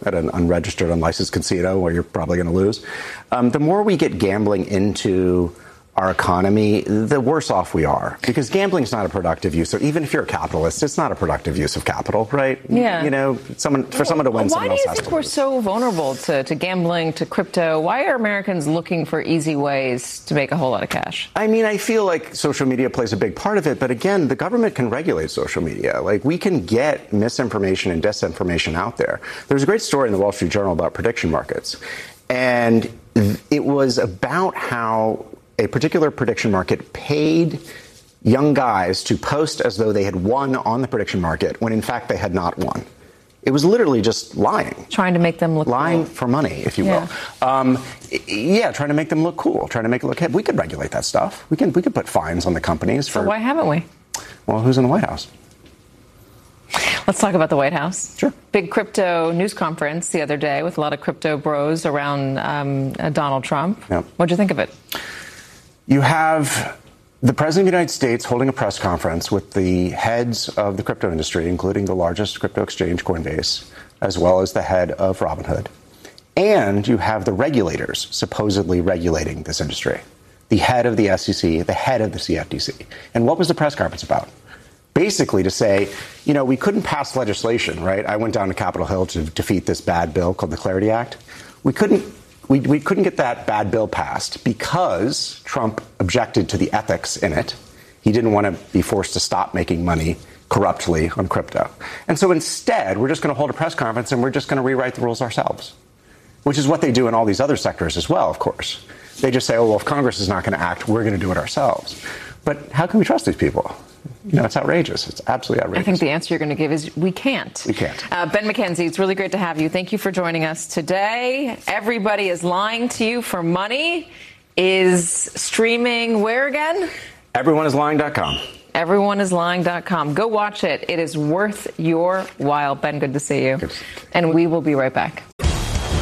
at an unregistered, unlicensed casino where you're probably going to lose. The more we get gambling into our economy, the worse off we are, because gambling is not a productive use. So even if you're a capitalist, it's not a productive use of capital, right? Yeah. You know, someone to win, someone else has to lose. Why do you think we're so vulnerable to gambling, to crypto? Why are Americans looking for easy ways to make a whole lot of cash? I mean, I feel like social media plays a big part of it. But again, the government can regulate social media. Like, we can get misinformation and disinformation out there. There's a great story in the Wall Street Journal about prediction markets. And it was about how a particular prediction market paid young guys to post as though they had won on the prediction market when in fact they had not won. It was literally just lying. Trying to make them look lying cool. for money, if you will. Trying to make them look cool, trying to make it look hip. We could regulate that stuff. We could put fines on the companies for. So why haven't we? Well, who's in the White House? Let's talk about the White House. Sure. Big crypto news conference the other day with a lot of crypto bros around Donald Trump. Yep. What'd you think of it? You have the President of the United States holding a press conference with the heads of the crypto industry, including the largest crypto exchange, Coinbase, as well as the head of Robinhood. And you have the regulators supposedly regulating this industry, the head of the SEC, the head of the CFTC. And what was the press conference about? Basically to say, you know, we couldn't pass legislation, right? I went down to Capitol Hill to defeat this bad bill called the Clarity Act. We couldn't get that bad bill passed because Trump objected to the ethics in it. He didn't want to be forced to stop making money corruptly on crypto. And so instead, we're just going to hold a press conference and we're just going to rewrite the rules ourselves, which is what they do in all these other sectors as well, of course. They just say, oh, well, if Congress is not going to act, we're going to do it ourselves. But how can we trust these people? You know, it's outrageous. It's absolutely outrageous. I think the answer you're going to give is we can't. We can't. Ben McKenzie, it's really great to have you. Thank you for joining us today. Everybody is lying to you for money is streaming where again? Everyoneislying.com. Everyoneislying.com. Go watch it. It is worth your while. Ben, good to see you. Good. And we will be right back.